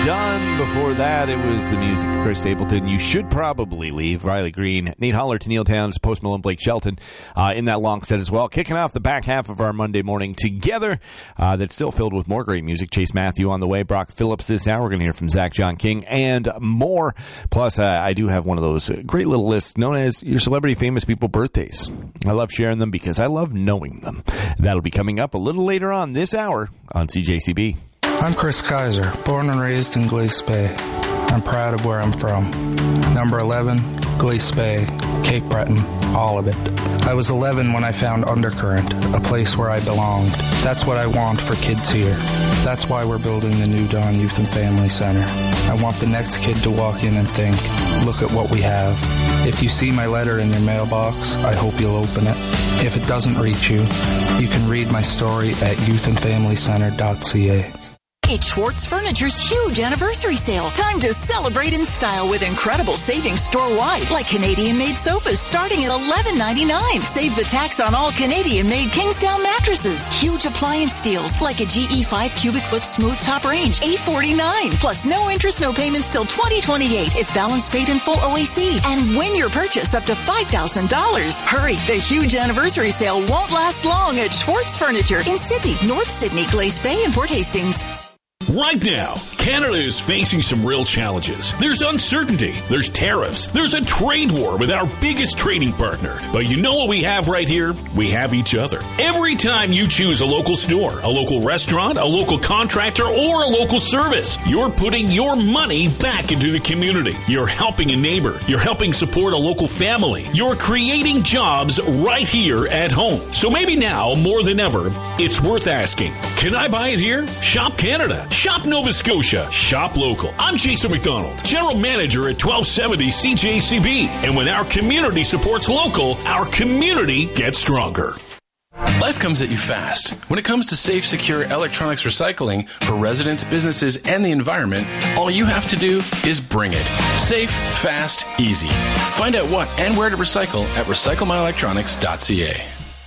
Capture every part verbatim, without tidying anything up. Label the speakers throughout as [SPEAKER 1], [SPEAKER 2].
[SPEAKER 1] Done. Before that, it was the music of Chris Stapleton. You Should Probably Leave. Riley Green, Nate Holler, Neil Towns, Post Malone, Blake Shelton uh, in that long set as well. Kicking off the back half of our Monday morning together. Uh, that's still filled with more great music. Chase Matthew on the way. Brock Phillips this hour. We're going to hear from Zach John King and more. Plus, uh, I do have one of those great little lists known as your celebrity famous people birthdays. I love sharing them because I love knowing them. That'll be coming up a little later on this hour on C J C B.
[SPEAKER 2] I'm Chris Kaiser, born and raised in Glace Bay. I'm proud of where I'm from. Number eleven, Glace Bay, Cape Breton, all of it. I was eleven when I found Undercurrent, a place where I belonged. That's what I want for kids here. That's why we're building the new Dawn Youth and Family Center. I want the next kid to walk in and think, look at what we have. If you see my letter in your mailbox, I hope you'll open it. If it doesn't reach you, you can read my story at youth and family center dot c a.
[SPEAKER 3] It's Schwartz Furniture's huge anniversary sale. Time to celebrate in style with incredible savings store-wide, like Canadian-made sofas starting at eleven ninety-nine. Save the tax on all Canadian-made Kingsdown mattresses. Huge appliance deals, like a G E five cubic foot smooth top range, eight forty-nine. Plus no interest, no payments till twenty twenty-eight if balance paid in full O A C. And win your purchase up to five thousand dollars. Hurry, the huge anniversary sale won't last long at Schwartz Furniture in Sydney, North Sydney, Glace Bay, and Port Hastings.
[SPEAKER 4] Right now, Canada is facing some real challenges. There's uncertainty, there's tariffs, there's a trade war with our biggest trading partner. But you know what we have right here? We have each other. Every time you choose a local store, a local restaurant, a local contractor, or a local service, you're putting your money back into the community. You're helping a neighbor. You're helping support a local family. You're creating jobs right here at home. So maybe now, more than ever, it's worth asking, can I buy it here? Shop Canada. Shop Nova Scotia. Shop local. I'm Jason McDonald, General Manager at twelve seventy C J C B. And when our community supports local, our community gets stronger.
[SPEAKER 5] Life comes at you fast. When it comes to safe, secure electronics recycling for residents, businesses, and the environment, all you have to do is bring it. Safe, fast, easy. Find out what and where to recycle at recycle my electronics dot c a.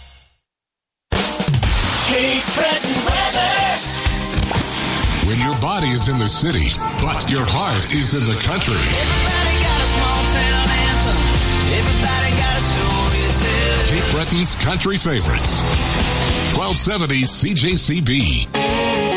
[SPEAKER 6] Cape Breton weather.
[SPEAKER 7] When your body is in the city, but your heart is in the country.
[SPEAKER 6] Everybody got a small town anthem. Everybody got a story to tell.
[SPEAKER 7] Cape Breton's country favorites. twelve seventy C J C B.